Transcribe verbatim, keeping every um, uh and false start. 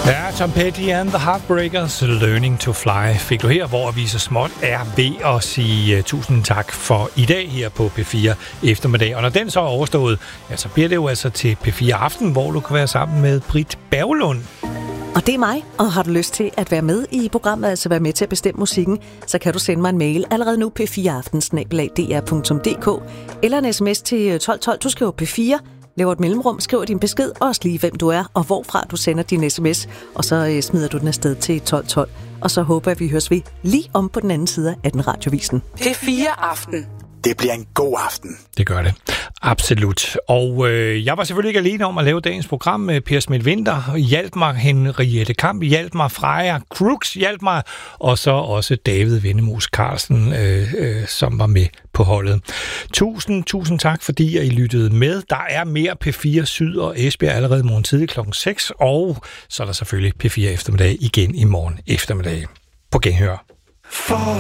Ja, Tom Petty and the Heartbreakers, Learning to Fly, fik du her, hvor vi så småt er ved at sige uh, tusind tak for i dag her på P fire eftermiddag. Og når den så er overstået, ja, så bliver det jo altså til P fire Aften, hvor du kan være sammen med Britt Berglund. Og det er mig, og har du lyst til at være med i programmet, altså være med til at bestemme musikken, så kan du sende mig en mail allerede nu, p fire aften snabel-a d r punktum d k, eller en sms til tolv tolv. Du skriver P fire, laver et mellemrum, skriver din besked, og også lige hvem du er, og hvorfra du sender din sms, og så øh, smider du den afsted til tolv tolv. Og så håber jeg, at vi høres ved lige om på den anden side af den radiovisen. P fire Aften. Det bliver en god aften. Det gør det. Absolut. Og øh, jeg var selvfølgelig ikke alene om at lave dagens program med Per Smidt Winther. Hjalp mig Henriette Kamp, hjalp mig Freja Crooks, hjalp mig, og så også David Vendemus Carlsen, øh, øh, som var med på holdet. Tusind, tusind tak, fordi I lyttede med. Der er mere P fire Syd og Esbjerg allerede morgen tidlig klokken seks, og så er der selvfølgelig P fire eftermiddag igen i morgen eftermiddag. På genhør. For